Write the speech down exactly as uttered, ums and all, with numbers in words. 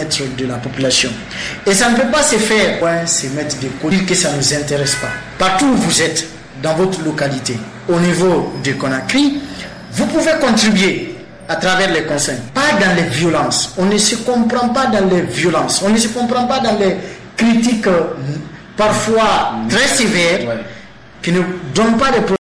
bien-être de la population. Et ça ne peut pas se faire, ouais, se mettre des côtés, dire que ça ne nous intéresse pas. Partout où vous êtes, dans votre localité, au niveau de Conakry, vous pouvez contribuer à travers les conseils. Pas dans les violences. On ne se comprend pas dans les violences. On ne se comprend pas dans les critiques parfois très sévères qui ne donnent pas de